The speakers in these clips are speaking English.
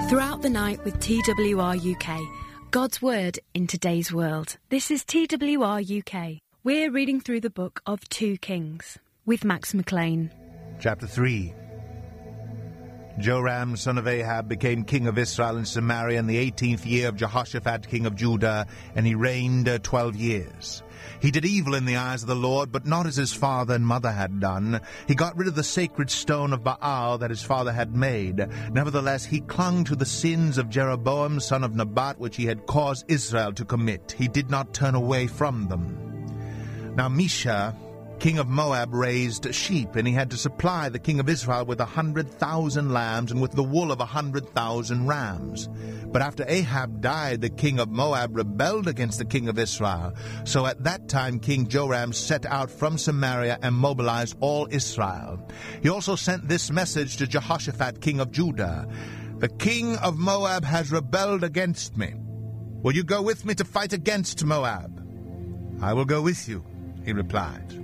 Throughout the night with TWR UK, God's Word in today's world. This is TWR UK. We're reading through the book of 2 Kings with Max McLean. Chapter 3. Joram, son of Ahab, became king of Israel and Samaria in the 18th year of Jehoshaphat, king of Judah, and he reigned 12 years. He did evil in the eyes of the Lord, but not as his father and mother had done. He got rid of the sacred stone of Baal that his father had made. Nevertheless, he clung to the sins of Jeroboam, son of Nebat, which he had caused Israel to commit. He did not turn away from them. Now Mesha, king of Moab, raised sheep, and he had to supply the king of Israel with 100,000 lambs and with the wool of 100,000 rams. But after Ahab died, the king of Moab rebelled against the king of Israel. So at that time King Joram set out from Samaria and mobilized all Israel. He also sent this message to Jehoshaphat, king of Judah: "The king of Moab has rebelled against me. Will you go with me to fight against Moab?" "I will go with you," he replied.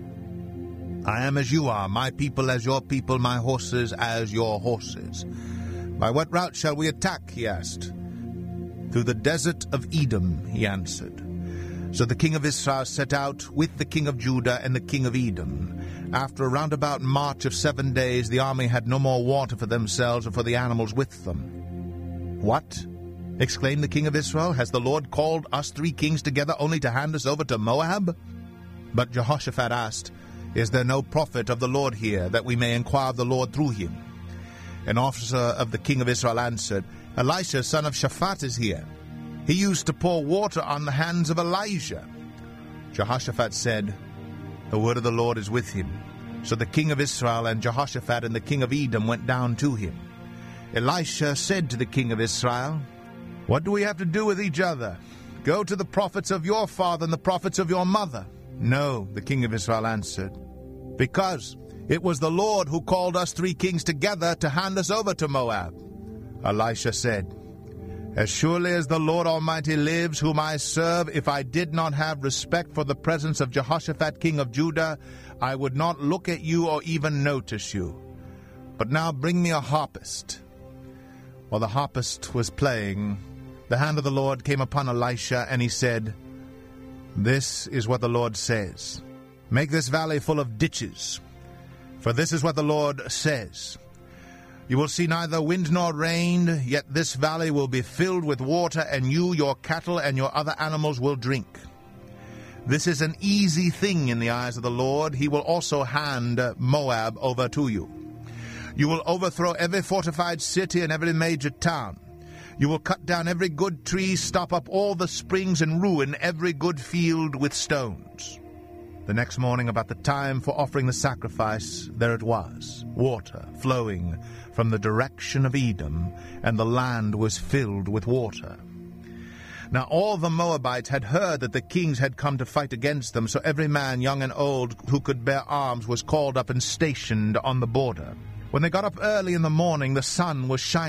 "I am as you are, my people as your people, my horses as your horses." "By what route shall we attack?" he asked. "Through the desert of Edom," he answered. So the king of Israel set out with the king of Judah and the king of Edom. After a roundabout march of 7 days, the army had no more water for themselves or for the animals with them. "What?" exclaimed the king of Israel. "Has the Lord called us 3 kings together only to hand us over to Moab?" But Jehoshaphat asked, "Is there no prophet of the Lord here, that we may inquire of the Lord through him?" An officer of the king of Israel answered, "Elisha, son of Shaphat, is here. He used to pour water on the hands of Elijah." Jehoshaphat said, "The word of the Lord is with him." So the king of Israel and Jehoshaphat and the king of Edom went down to him. Elisha said to the king of Israel, "What do we have to do with each other? Go to the prophets of your father and the prophets of your mother." "No," the king of Israel answered, "because it was the Lord who called us 3 kings together to hand us over to Moab." Elisha said, "As surely as the Lord Almighty lives, whom I serve, if I did not have respect for the presence of Jehoshaphat, king of Judah, I would not look at you or even notice you. But now bring me a harpist." While the harpist was playing, the hand of the Lord came upon Elisha, and he said, "This is what the Lord says. Make this valley full of ditches. For this is what the Lord says. You will see neither wind nor rain, yet this valley will be filled with water, and you, your cattle, and your other animals will drink. This is an easy thing in the eyes of the Lord. He will also hand Moab over to you. You will overthrow every fortified city and every major town. You will cut down every good tree, stop up all the springs, and ruin every good field with stones." The next morning, about the time for offering the sacrifice, there it was, water flowing from the direction of Edom, and the land was filled with water. Now all the Moabites had heard that the kings had come to fight against them, so every man, young and old, who could bear arms was called up and stationed on the border. When they got up early in the morning, the sun was shining